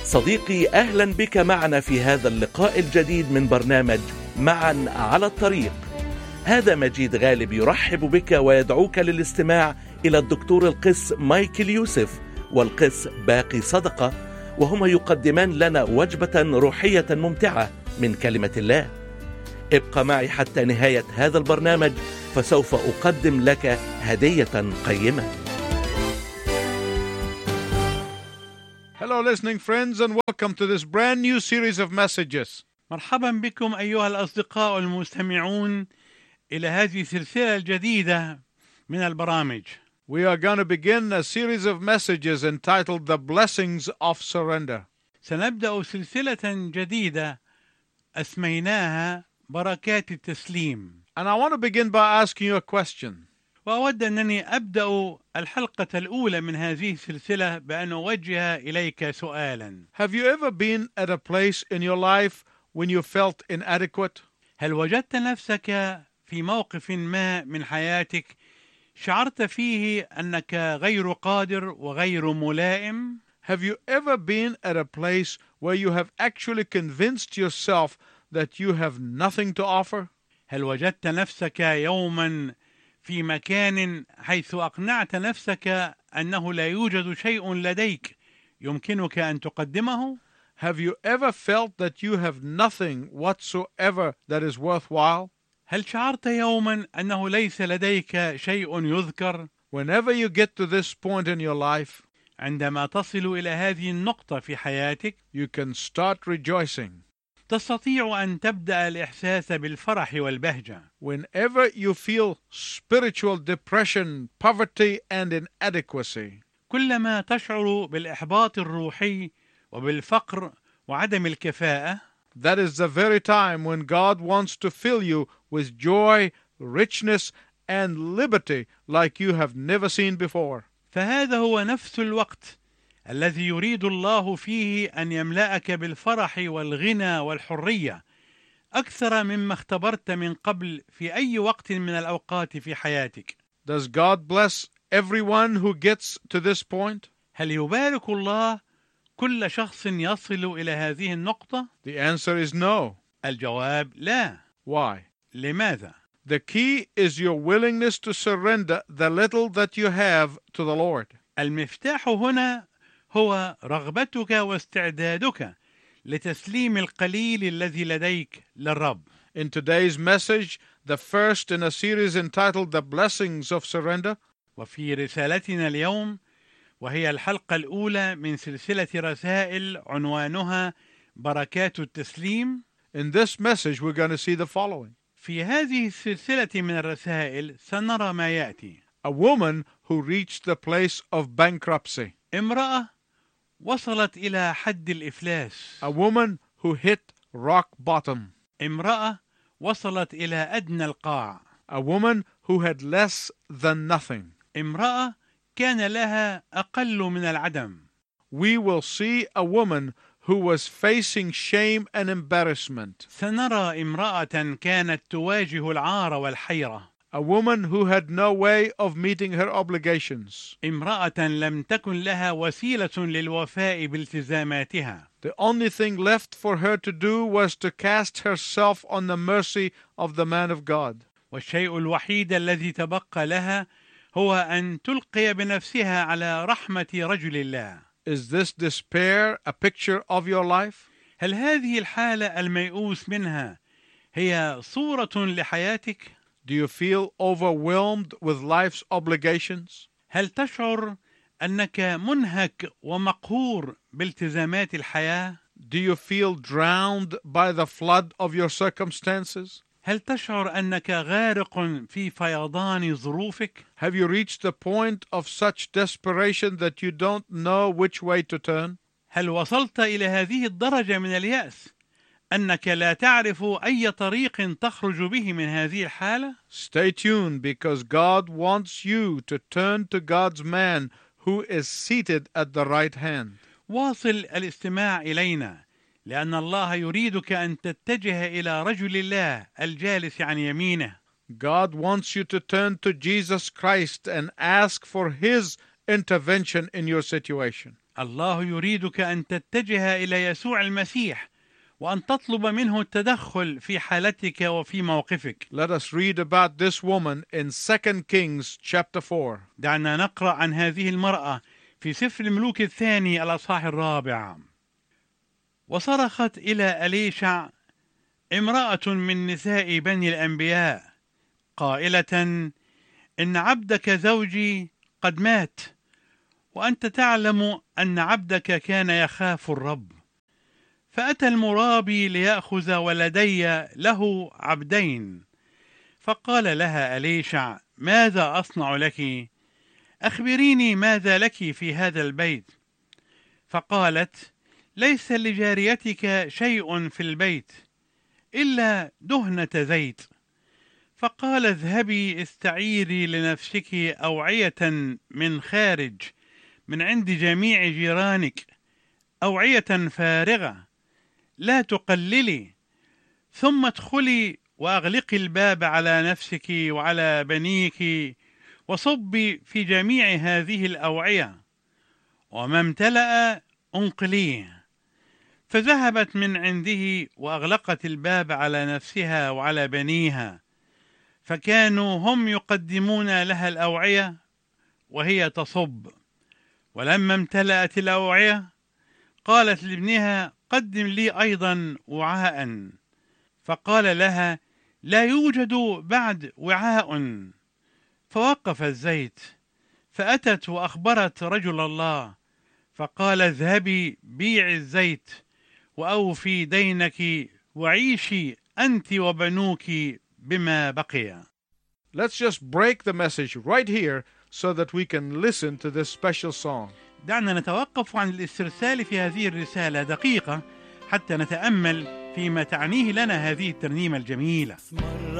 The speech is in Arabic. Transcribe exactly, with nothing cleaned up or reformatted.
صديقي، أهلا بك معنا في هذا اللقاء الجديد من برنامج معا على الطريق. هذا مجيد غالب يرحب بك ويدعوك للاستماع إلى الدكتور القس مايكل يوسف والقس باقي صدقة، وهما يقدمان لنا وجبة روحية ممتعة من كلمة الله. ابقى معي حتى نهاية هذا البرنامج، فسوف أقدم لك هدية قيمة. Hello listening friends, and welcome to this brand new series of messages. مرحبا بكم أيها الأصدقاء المستمعون إلى هذه السلسلة الجديدة من البرامج. We are going to begin a series of messages entitled The Blessings of Surrender. سنبدأ سلسلة جديدة أسميناها بركات التسليم. And I want to begin by asking you a question. وأود أنني أبدأ الحلقة الأولى من هذه السلسلة بأن أوجه إليك سؤالا. Have you ever been at a place in your life when you felt inadequate? هل وجدت نفسك في موقف ما من حياتك شعرت فيه أنك غير قادر وغير ملائم؟ Have you ever been at a place where you have actually convinced yourself that you have nothing to offer? هل وجدت نفسك يوما في مكان حيث أقنعت نفسك أنه لا يوجد شيء لديك يمكنك أن تقدمه؟ Have you ever felt that you have nothing whatsoever that is worthwhile? هل شعرت يوما أنه ليس لديك شيء يذكر؟ Whenever you get to this point in your life, عندما تصل إلى هذه النقطة في حياتك you can start rejoicing. تستطيع أن تبدأ الإحساس بالفرح والبهجة. Whenever you feel spiritual depression, poverty, and inadequacy, كلما تشعر بالإحباط الروحي وبالفقر وعدم الكفاءة، that is the very time when God wants to fill you with joy, richness, and liberty like you have never seen before. فهذا هو نفس الوقت الذي يريد الله فيه أن يملأك بالفرح والغنى والحرية أكثر مما اختبرت من قبل في أي وقت من الأوقات في حياتك. Does God bless everyone who gets to this point? هل يبارك الله كل شخص يصل إلى هذه النقطة؟ The answer is no. الجواب لا. Why? لماذا؟ The key is your willingness to surrender the little that you have to the Lord. المفتاح هنا هو رغبتك واستعدادك لتسليم القليل الذي لديك للرب. In today's message, the first in a series entitled The Blessings of Surrender, وفي رسالتنا اليوم وهي الحلقة الأولى من سلسلة رسائل عنوانها بركات التسليم. in this message we're going to see the following. في هذه السلسلة من الرسائل سنرى ما يأتي. A woman who reached the place of bankruptcy. امرأة وصلت إلى حد الإفلاس. A woman who hit rock bottom. امرأة وصلت إلى أدنى القاع. A woman who had less than nothing. امرأة كان لها أقل من العدم. We will see a woman who was facing shame and embarrassment. سنرى امرأة كانت تواجه العار والحيرة. A woman who had no way of meeting her obligations. امرأة لم تكن لها وسيلة للوفاء بالتزاماتها. The only thing left for her to do was to cast herself on the mercy of the man of God. والشيء الوحيد الذي تبقى لها هو أن تلقي بنفسها على رحمة رجل الله. Is this despair a picture of your life? هل هذه الحالة الميؤوس منها هي صورة لحياتك؟ Do you feel overwhelmed with life's obligations? هل تشعر أنك منهك ومقهور بالتزامات الحياة؟ Do you feel drowned by the flood of your circumstances? هل تشعر أنك غارق في فيضان ظروفك؟ Have you reached the point of such desperation that you don't know which way to turn? هل وصلت إلى هذه الدرجة من اليأس أنك لا تعرف أي طريق تخرج به من هذه الحالة؟ Stay tuned, because God wants you to turn to God's man who is seated at the right hand. واصل الاستماع إلينا لأن الله يريدك أن تتجه إلى رجل الله الجالس عن يمينه. God wants you to turn to Jesus Christ and ask for His intervention in your situation. الله يريدك أن تتجه إلى يسوع المسيح وأن تطلب منه التدخل في حالتك وفي موقفك. Let us read about this woman in Second Kings chapter four. دعنا نقرأ عن هذه المرأة في سفر الملوك الثاني الأصحاح الرابع. وصرخت إلى أليشع امرأة من نساء بني الأنبياء قائلة: إن عبدك زوجي قد مات، وأنت تعلم أن عبدك كان يخاف الرب، فأتى المرابي ليأخذ ولدي له عبدين. فقال لها أليشع: ماذا أصنع لك؟ أخبريني ماذا لك في هذا البيت. فقالت: ليس لجاريتك شيء في البيت إلا دهنة زيت. فقال: اذهبي استعيري لنفسك أوعية من خارج من عند جميع جيرانك، أوعية فارغة لا تقللي، ثم ادخلي وأغلقي الباب على نفسك وعلى بنيك، وصبي في جميع هذه الأوعية، وما امتلأ انقليه. فذهبت من عنده وأغلقت الباب على نفسها وعلى بنيها، فكانوا هم يقدمون لها الأوعية وهي تصب. ولما امتلأت الأوعية قالت لابنها: قدم لي أيضا وعاء. فقال لها: لا يوجد بعد وعاء. فوقف الزيت، فأتت وأخبرت رجل الله، فقال: اذهبي بيعي الزيت وأوفي دينك وعيشي أنت وبنوك بما بقي. Let's just break the message right here so that we can listen to this special song. دعنا نتوقف عن الاسترسال في هذه الرسالة دقيقة حتى نتأمل فيما تعنيه لنا هذه الترنيمة الجميلة.